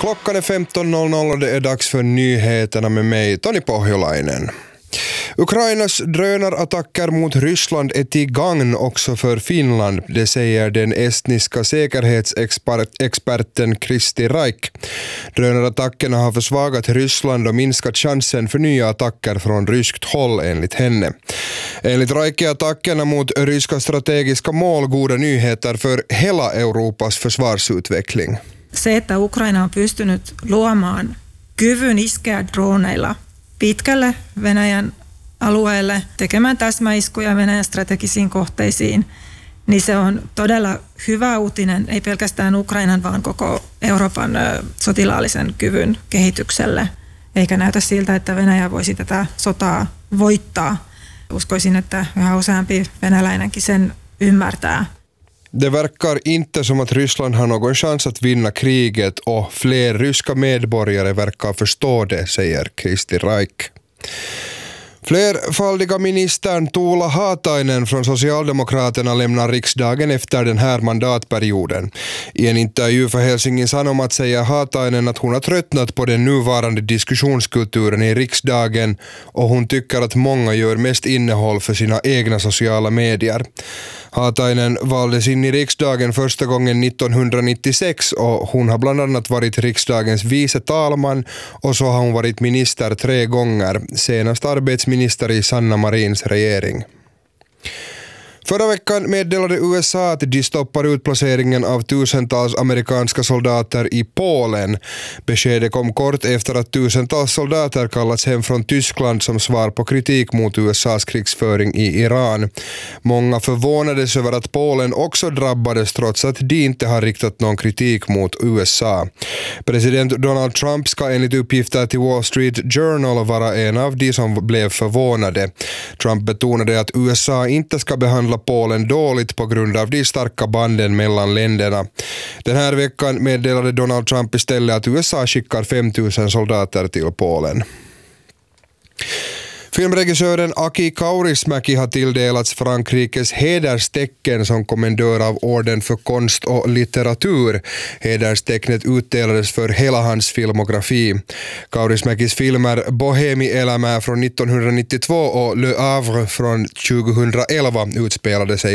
Klockan är 15.00 och det är dags för nyheterna med mig, Toni Pohjolainen. Ukrainas drönarattacker mot Ryssland är till gagn också för Finland, det säger den estniska säkerhetsexperten Kristi Raik. Drönarattackerna har försvagat Ryssland och minskat chansen för nya attacker från ryskt håll enligt henne. Enligt Raik är attackerna mot ryska strategiska mål goda nyheter för hela Europas försvarsutveckling. Se, että Ukraina on pystynyt luomaan kyvyn iskeä droneilla pitkälle Venäjän alueelle, tekemään täsmäiskuja Venäjän strategisiin kohteisiin, niin se on todella hyvä uutinen, ei pelkästään Ukrainan, vaan koko Euroopan sotilaallisen kyvyn kehitykselle. Eikä näytä siltä, että Venäjä voisi tätä sotaa voittaa. Uskoisin, että yhä useampi venäläinenkin sen ymmärtää. Det verkar inte som att Ryssland har någon chans att vinna kriget och fler ryska medborgare verkar förstå det, säger Kristi Raik. Flerfaldiga ministern Tuula Haatainen från Socialdemokraterna lämnar riksdagen efter den här mandatperioden. I en intervju för Helsingin Sanomat säger Haatainen att hon har tröttnat på den nuvarande diskussionskulturen i riksdagen och hon tycker att många gör mest innehåll för sina egna sociala medier. Haatainen valdes in i riksdagen första gången 1996 och hon har bland annat varit riksdagens vice talman och så har hon varit minister 3 gånger, senast arbetsminister i Sanna Marins regering. Förra veckan meddelade USA att de stoppar utplaceringen av tusentals amerikanska soldater i Polen. Beskedet kom kort efter att tusentals soldater kallats hem från Tyskland som svar på kritik mot USAs krigsföring i Iran. Många förvånades över att Polen också drabbades trots att de inte har riktat någon kritik mot USA. President Donald Trump ska enligt uppgifter till Wall Street Journal vara en av de som blev förvånade. Trump betonade att USA inte ska behandla Polen dåligt på grund av de starka banden mellan länderna. Den här veckan meddelade Donald Trump istället att USA skickar 5 000 soldater till Polen. Filmregissören Aki Kaurismäki har tilldelats Frankrikes hederstecken som kommendör av orden för konst och litteratur. Hederstecknet utdelades för hela hans filmografi. Kaurismäkis filmer Bohemi-elämä från 1992 och Le Havre från 2011 utspelade sig